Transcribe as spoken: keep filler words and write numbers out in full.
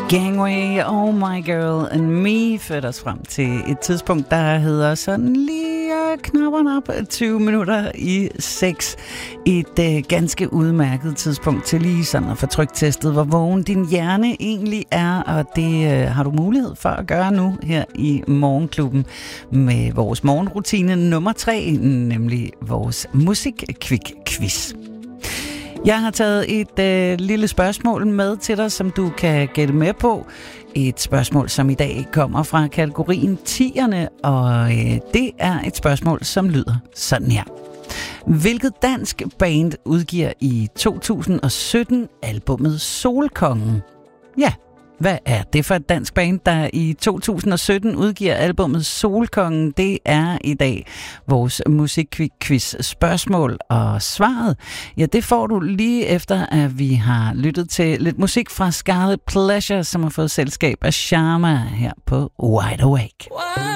Gangway, Oh My Girl and Me førte os frem til et tidspunkt, der hedder sådan lige knapperne op tyve minutter i seks. Et øh, ganske udmærket tidspunkt til lige sådan at få tryktestet, hvor vågen din hjerne egentlig er, og det øh, har du mulighed for at gøre nu her i Morgenklubben med vores morgenrutine nummer tre, nemlig vores musik-quick-quiz. Jeg har taget et øh, lille spørgsmål med til dig, som du kan gætte med på. Et spørgsmål, som i dag kommer fra kategorien tierne, og øh, det er et spørgsmål, som lyder sådan her. Hvilket dansk band udgiver i to tusind og sytten albummet Solkongen? Ja, hvad er det for et dansk band, der i to tusind og sytten udgiver albummet Solkongen? Det er i dag vores musikquiz spørgsmål, og svaret, ja, det får du lige efter, at vi har lyttet til lidt musik fra Scarlet Pleasure, som har fået selskab af Sharma her på Wide Awake.